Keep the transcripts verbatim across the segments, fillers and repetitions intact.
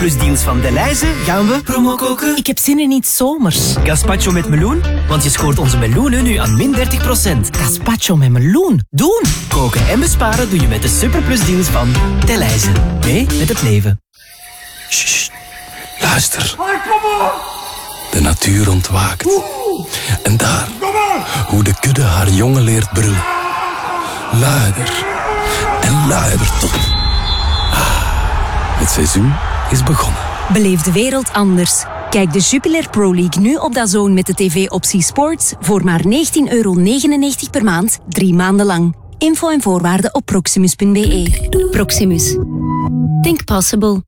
Plusdeals van Delhaize gaan we promo koken. Ik heb zin in iets zomers. Gazpacho met meloen, want je scoort onze meloenen nu aan min dertig procent. Gazpacho met meloen. Doen! Koken en besparen doe je met de superplusdeals van Delhaize. Mee met het leven. Sst, luister. De natuur ontwaakt. En daar, hoe de kudde haar jongen leert brullen. Luider en luider tot... Ah, het seizoen is begonnen. Beleef de wereld anders. Kijk de Jupiler Pro League nu op DAZN met de tv-optie Sports voor maar negentien euro negenennegentig per maand, drie maanden lang. Info en voorwaarden op proximus punt b e. Proximus. Think possible.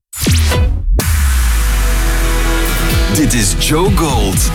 Dit is Joe Gold.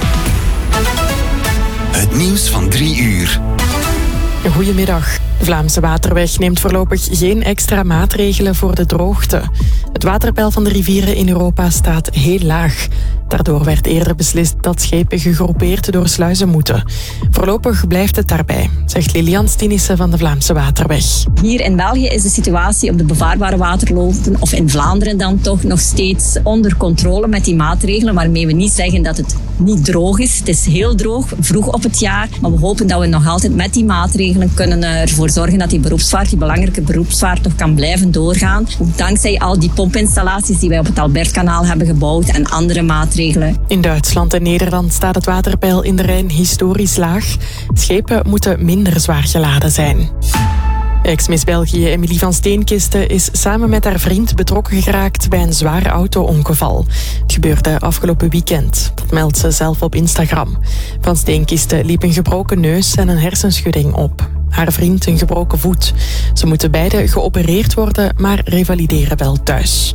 Het nieuws van drie uur. Goedemiddag. Vlaamse Waterweg neemt voorlopig geen extra maatregelen voor de droogte. Het waterpeil van de rivieren in Europa staat heel laag. Daardoor werd eerder beslist dat schepen gegroepeerd door sluizen moeten. Voorlopig blijft het daarbij, zegt Lilian Stinissen van de Vlaamse Waterweg. Hier in België is de situatie op de bevaarbare waterlopen, of in Vlaanderen dan toch, nog steeds onder controle met die maatregelen, waarmee we niet zeggen dat het niet droog is. Het is heel droog, vroeg op het jaar, maar we hopen dat we nog altijd met die maatregelen kunnen ervoor zorgen dat die beroepsvaart, die belangrijke beroepsvaart, toch kan blijven doorgaan. Dankzij al die pompinstallaties die wij op het Albertkanaal hebben gebouwd en andere maatregelen. In Duitsland en Nederland staat het waterpeil in de Rijn historisch laag. Schepen moeten minder zwaar geladen zijn. Ex-Miss België Emilie van Steenkiste is samen met haar vriend betrokken geraakt bij een zwaar auto-ongeval. Het gebeurde afgelopen weekend. Dat meldt ze zelf op Instagram. Van Steenkiste liep een gebroken neus en een hersenschudding op. Haar vriend een gebroken voet. Ze moeten beide geopereerd worden, maar revalideren wel thuis.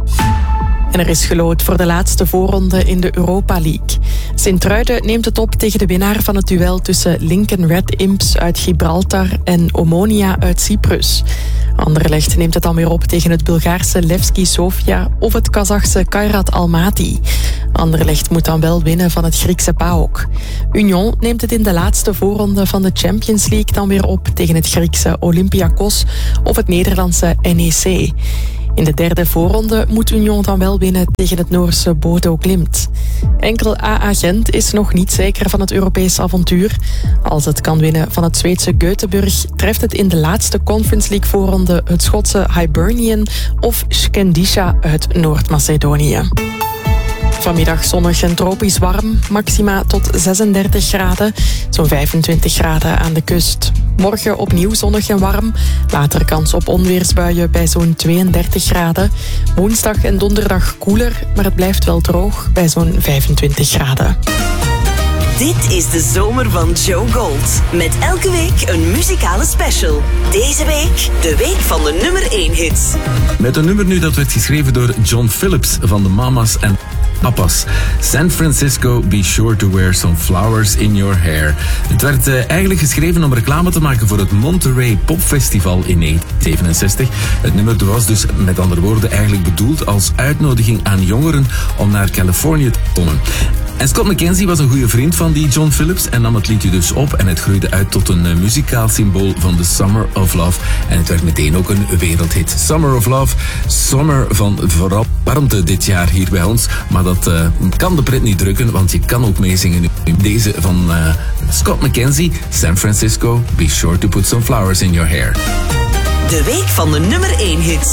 En er is geloot voor de laatste voorronde in de Europa League. Sint-Truiden neemt het op tegen de winnaar van het duel tussen Lincoln Red Imps uit Gibraltar en Omonia uit Cyprus. Anderlecht neemt het dan weer op tegen het Bulgaarse Levski Sofia of het Kazachse Kairat Almaty. Anderlecht moet dan wel winnen van het Griekse PAOK. Union neemt het in de laatste voorronde van de Champions League dan weer op tegen het Griekse Olympiakos of het Nederlandse N E C. In de derde voorronde moet Union dan wel winnen tegen het Noorse Bodo Glimt. Enkel A A Gent is nog niet zeker van het Europees avontuur. Als het kan winnen van het Zweedse Göteborg, treft het in de laatste Conference League voorronde het Schotse Hibernian of Scandisha uit Noord-Macedonië. Vanmiddag zonnig en tropisch warm, maxima tot zesendertig graden, zo'n vijfentwintig graden aan de kust. Morgen opnieuw zonnig en warm, later kans op onweersbuien bij zo'n tweeëndertig graden. Woensdag en donderdag koeler, maar het blijft wel droog bij zo'n vijfentwintig graden. Dit is de zomer van Joe Gold. Met elke week een muzikale special. Deze week de week van de nummer één hits. Met een nummer nu dat werd geschreven door John Phillips van de Mamas en Papas. San Francisco, be sure to wear some flowers in your hair. Het werd uh, eigenlijk geschreven om reclame te maken voor het Monterey Pop Festival in negentien zevenenzestig. Het nummer was dus met andere woorden eigenlijk bedoeld als uitnodiging aan jongeren om naar Californië te komen. En Scott McKenzie was een goede vriend van die John Phillips en nam het liedje dus op en het groeide uit tot een uh, muzikaal symbool van de Summer of Love. En het werd meteen ook een wereldhit. Summer of Love, summer van vooral warmte dit jaar hier bij ons. Maar dat uh, kan de pret niet drukken, want je kan ook meezingen in deze van uh, Scott McKenzie, San Francisco, be sure to put some flowers in your hair. De week van de nummer één hits.